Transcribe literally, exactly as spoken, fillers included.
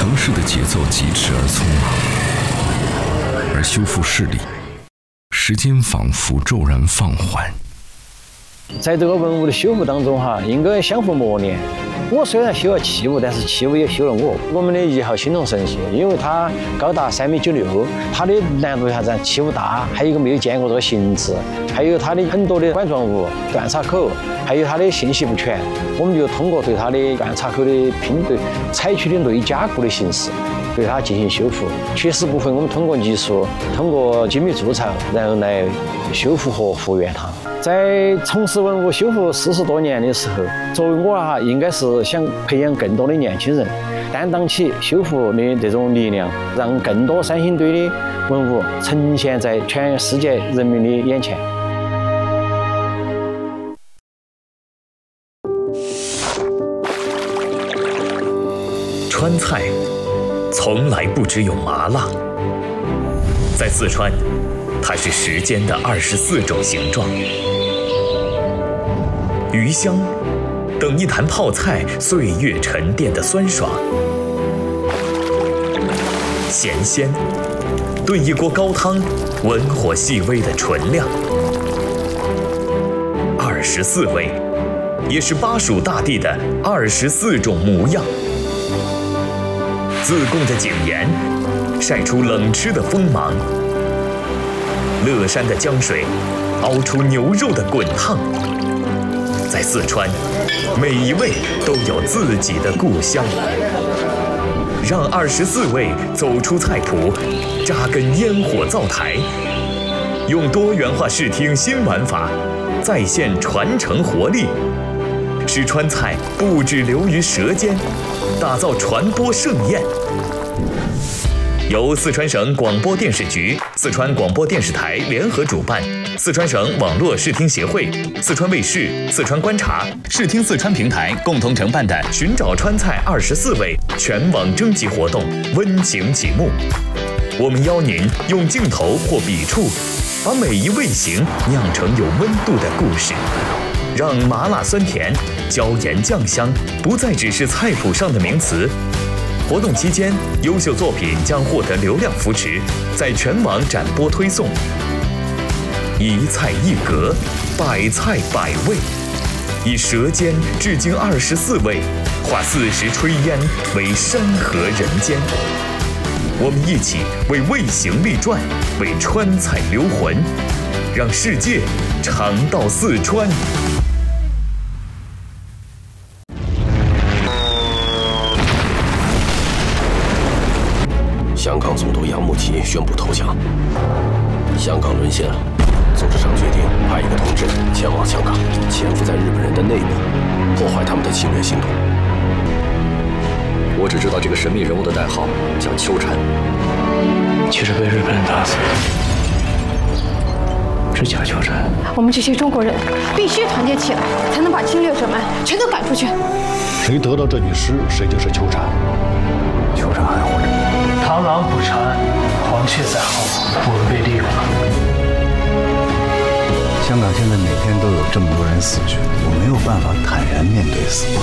城市的节奏疾驰而匆忙，而修复视力，时间仿佛骤然放缓。 在这个文物的修复当中，哈，应该相互磨练。我虽然修了器物，但是器物也修了我。我们的一号青铜神器，因为它高达三米九六，它的难度啥子？器物大，还有一个没有见过这个形制，还有它的很多的管状物、断插口，还有它的信息不全。我们就通过对它的断插口的拼对，采取的内加固的形式，对它进行修复。缺失部分，我们通过泥塑，通过精密铸造，然后来修复和复原它。在从事文物修复四十多年的时候，作为我哈，应该是想培养更多的年轻人，担当起修复的这种力量，让更多三星堆的文物呈现在全世界人民的眼前。 川菜从来不只有麻辣，在四川，它是时间的二十四种形状。鱼香等一坛泡菜岁月沉淀的酸爽，咸鲜炖一锅高汤文火细微的纯亮，二十四味也是巴蜀大地的二十四种模样。自贡的井盐晒出冷吃的锋芒，乐山的江水熬出牛肉的滚烫。在四川，每一味都有自己的故乡。让二十四味走出菜谱，扎根烟火灶台，用多元化视听新玩法，再现传承活力，使川菜不只流于舌尖，打造传播盛宴。由四川省广播电视局、四川广播电视台联合主办，四川省网络视听协会、四川卫视、四川观察、视听四川平台共同承办的“寻找川菜二十四味”全网征集活动温情启幕。我们邀您用镜头或笔触，把每一味型酿成有温度的故事，让麻辣酸甜、椒盐酱香不再只是菜谱上的名词。活动期间，优秀作品将获得流量扶持，在全网展播推送。一菜一格，百菜百味，以舌尖致敬二十四味，化四时炊烟为山河人间。我们一起为味型立传，为川菜留魂，让世界尝到四川。 香港总督杨慕琦宣布投降，香港沦陷了。组织上决定派一个同志前往香港，潜伏在日本人的内部，破坏他们的侵略行动。我只知道这个神秘人物的代号叫秋蝉， 其实被日本人打死的是假秋蝉。 我们这些中国人必须团结起来，才能把侵略者们全都赶出去。 谁得到这具尸，谁就是秋蝉。 秋蝉还活着。螳螂捕蝉，黄雀在后，我们被利用了。 香港现在每天都有这么多人死去，我没有办法坦然面对死亡。